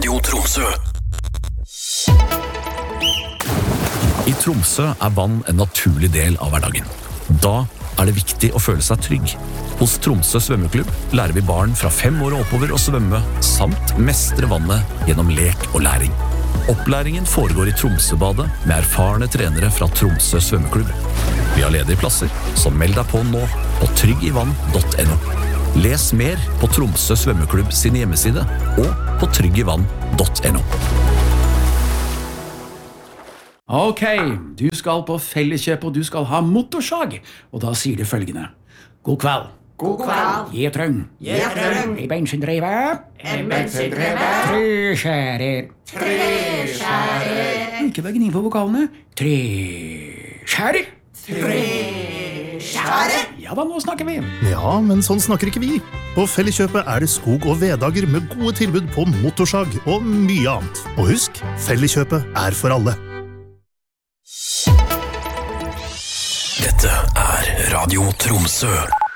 Radio Tromsø. I Tromsø vann en naturlig del av hverdagen. Da det viktig å føle seg trygg. Hos Tromsø svømmeklubb lærer vi barn fra 5 år og oppover å svømme, samt mestre vannet gjennom lek og læring. Opplæringen foregår i Tromsøbadet med erfarne trenere fra Tromsø svømmeklubb. Vi har ledige plasser, så meld deg på nå på tryggivann.no. Les mer på Tromsø svømmeklubb sin hjemmeside og på tryggivann.no. Ok, du skal på Felleskjøp og du skal ha motorsag, og da sier du følgende. God kveld. God kveld. Gjetrøng. Gjetrøng. En bensindriver. En bensindriver. Treskjærer. Treskjærer. Ikke vær gni på vokalene. Treskjærer. Treskjærer. Ja da, nå snakker vi. Ja, men sånn snakker ikke vi. På Felleskjøpet det skog- og veddager med gode tilbud på motorsag og mye annet. Og husk, Felleskjøpet for alle. Dette Radio Tromsø.